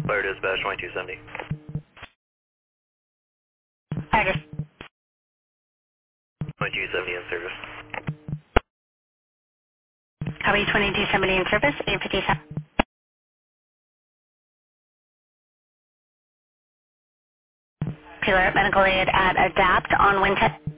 Fire dispatch 2270. Fire dispatch. 2270 in service. Copy 2270 in service, 857. Taylor, medical aid at ADAPT on Wintec.